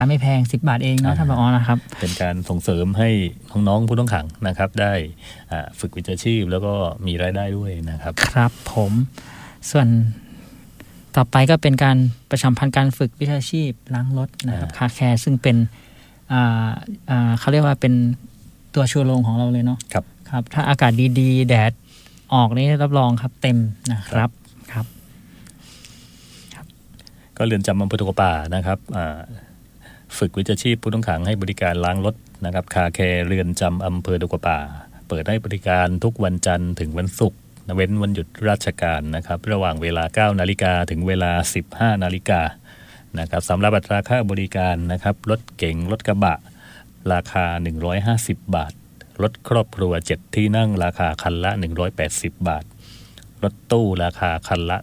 ไม่แพง10 บาทเองเนาะท่านผอ.นะครับเป็นการส่งเสริมให้น้องๆผู้ต้องขังนะครับได้ฝึกวิชาชีพแล้วก็มีรายได้ด้วยนะครับครับผมส่วนต่อไปก็เป็นการประชาสัมพันธ์การฝึกวิชาชีพล้างรถนะครับคาแคร์ซึ่งเป็นเขาเรียกว่าเป็นตัวชูโรงของเราเลยเนาะครับถ้าอากาศดีๆแดดออกนี่รับรองครับเต็มนะครับครับก็เรือนจำอำเภอตะกัวป่านะครับฝึกวิชาชีพผู้ต้องขังให้บริการล้างรถนะครับคาแคร์เรือนจำอำเภอตะกัวป่าเปิดให้บริการทุกวันจันทร์ถึงวันศุกร์เว้นวันหยุดราชการนะครับระหว่างเวลา 9 นาฬิกาถึงเวลา 15 นาฬิกานะครับสำหรับอัตราค่าบริการนะครับรถเก๋งรถกระบะราคา150 บาทรถครอบครัว7ที่นั่งราคาคันละ180 บาทรถตู้ราคาคันละ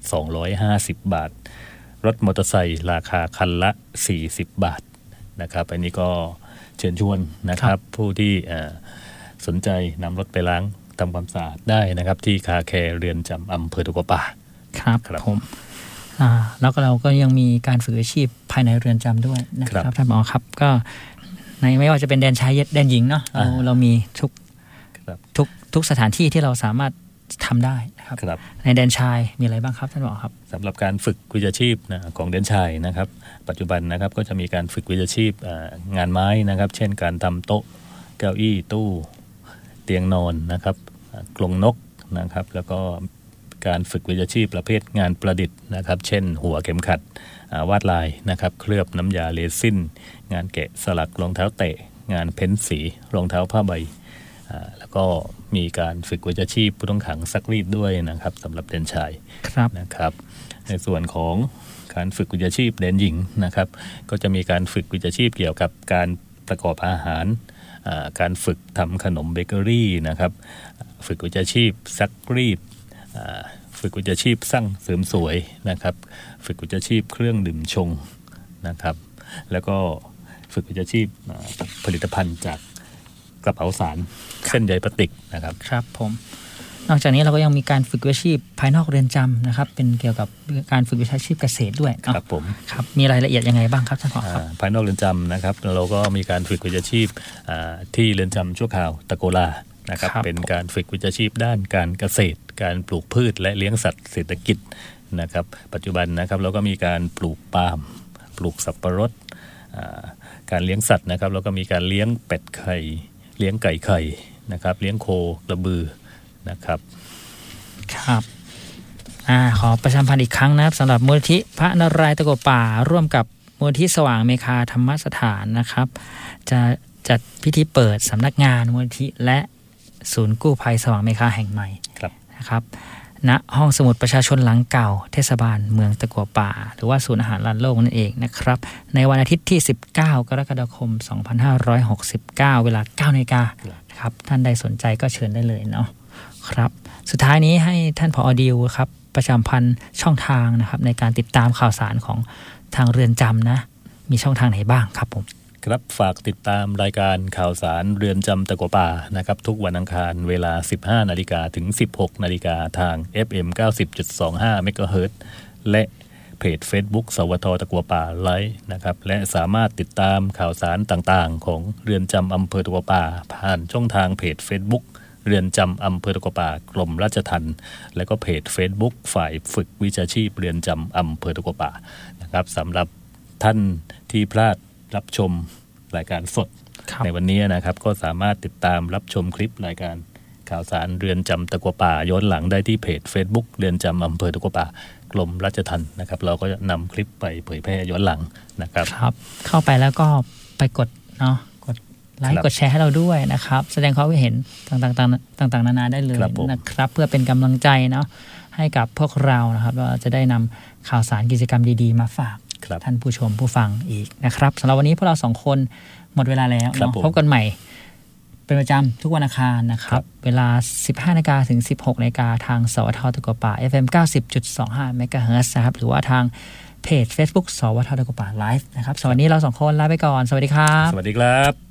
250 บาทรถมอเตอร์ไซค์ราคาคันละ40 บาทนะครับอันนี้ก็เชิญชวนนะครับผู้ที่สนใจนำรถไปล้างทำความสะอาดได้นะครับที่คาแคร์เรือนจำอำเภอตะกัวป่าครับผมแล้วก็เราก็ยังมีการฝึกอาชีพภายในเรือนจำด้วยนะครับท่านผอ.ครับก็ในไม่ว่าจะเป็นแดนชายแดนหญิงเนาะเรามีทุกสถานที่ที่เราสามารถทำได้นะครับในแดนชายมีอะไรบ้างครับท่านผอ.ครับสำหรับการฝึกวิชาชีพของแดนชายนะครับปัจจุบันนะครับก็จะมีการฝึกวิชาชีพงานไม้นะครับเช่นการทำโต๊ะเก้าอี้ตู้เตียงนอนนะครับกรงนกนะครับแล้วก็การฝึกวิชาชีพประเภทงานประดิษฐ์นะครับเช่นหัวเข็มขัดวาดลายนะครับเคลือบน้ำยาเรซินงานแกะสลักรองเท้าเตะงานเพ้นสีรองเท้าผ้าใบแล้วก็มีการฝึกวิชาชีพผู้ต้องขังซักรีดด้วยนะครับสำหรับแดนชายนะครับในส่วนของการฝึกวิชาชีพแดนหญิงนะครับก็จะมีการฝึกวิชาชีพเกี่ยวกับการประกอบอาหารการฝึกทำขนมเบเกอรี่นะครับฝึกวิชาชีพซักรีดฝึกวิชาชีพสร้างเสริมสวยนะครับฝึกวิชาชีพเครื่องดื่มชงนะครับแล้วก็ฝึกวิชาชีพผลิตภัณฑ์จากกระเป๋าสารเส้นใยพลาสติกนะครับครับผมนอกจากนี้เราก็ยังมีการฝึกวิชาชีพภายนอกเรือนจำนะครับเป็นเกี่ยวกับการฝึกวิชาชีพเกษตรด้วยครับผมครับมีรายละเอียดยังไงบ้างครับท่านผอ.ครับภายนอกเรือนจำนะครับเราก็มีการฝึกวิชาชีพที่เรือนจำชั่วคราวตะโกลานะครับเป็นการฝึกวิชาชีพด้านการเกษตรการปลูกพืชและเลี้ยงสัตว์เศรษฐกิจนะครับปัจจุบันนะครับเราก็มีการปลูกปาล์มปลูกสับปะรดการเลี้ยงสัตว์นะครับเราก็มีการเลี้ยงเป็ดไข่เลี้ยงไก่ไข่นะครับเลี้ยงโคกระบือนะครับครับขอประชาสัมพันธ์อีกครั้งนะครับสำหรับมูลนิธิพระนารายณ์ตะกัวป่าร่วมกับมูลนิธิสว่างเมฆาธรรมสถานนะครับจะจัดพิธีเปิดสำนักงานมูลนิธิและศูนย์กู้ภัยสว่างเมฆาแห่งใหม่นะครับณห้องสมุดประชาชนหลังเก่าเทศบาลเมืองตะกัวป่าหรือว่าศูนย์อาหารลานโลกนั่นเองนะครับในวันอาทิตย์ที่19กรกฎาคม2569เวลา 9 นาฬิกาครับท่านใดสนใจก็เชิญได้เลยเนาะครับสุดท้ายนี้ให้ท่านผอ.ดิวครับประชาสัมพันธ์ช่องทางนะครับในการติดตามข่าวสารของทางเรือนจำนะมีช่องทางไหนบ้างครับผมครับฝากติดตามรายการข่าวสารเรือนจำตะกัวป่านะครับทุกวันอังคารเวลา 15 นาฬิกาถึง 16 นาฬิกาทาง FM 90.25 เมกะเฮิรตซ์และเพจ Facebook สวท.ตะกัวป่าไลฟ์นะครับและสามารถติดตามข่าวสารต่างๆของเรือนจำอำเภอตะกัวป่าผ่านช่องทางเพจ Facebook เรือนจำอำเภอตะกัวป่ากรมราชทัณฑ์และก็เพจ Facebook ฝ่ายฝึกวิชาชีพเรือนจำอำเภอตะกัวป่านะครับสำหรับท่านที่พลาดรับชมรายการสดในวันนี้นะครับก็สามารถติดตามรับชมคลิปรายการข่าวสารเรือนจำตะกัวป่าย้อนหลังได้ที่เพจ Facebook เรือนจำอำเภอตะกัวป่ากรมราชทัณฑ์นะครับเราก็จะนำคลิปไปเผยแพร่ย้อนหลังนะครับครับเข้าไปแล้วก็ไปกดเนาะกดไลค์กดแชร์ให้เราด้วยนะครับแสดงความคิดเห็นต่างๆนานาได้เลยนะครับเพื่อเป็นกำลังใจเนาะให้กับพวกเรานะครับเราจะได้นำข่าวสารกิจกรรมดีๆมาฝากท่านผู้ชมผู้ฟังอีกนะครับสำหรับวันนี้พวกเรา2คนหมดเวลาแล้วพบกันใหม่เป็นประจำทุกวันอังคารนะครับเวลา 15 นาฬิกาถึง 16 นาฬิกาทางสวท.ตะกัวป่า FM 90.25 เมกะเฮิรตซ์นะครับหรือว่าทางเพจ Facebook สวท.ตะกัวป่าไลฟ์นะครับสวัสดีเรา2คนลาไปก่อนสวัสดีครับสวัสดีครับ